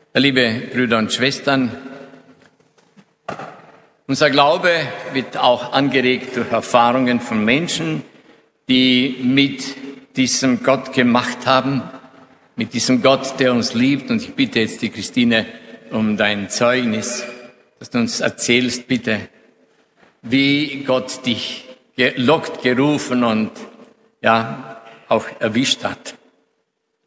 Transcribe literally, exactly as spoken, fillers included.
Liebe Brüder und Schwestern, unser Glaube wird auch angeregt durch Erfahrungen von Menschen, die mit diesem Gott gemacht haben, mit diesem Gott, der uns liebt. Und ich bitte jetzt die Christine um dein Zeugnis, dass du uns erzählst, bitte, wie Gott dich gelockt, gerufen und ja auch erwischt hat.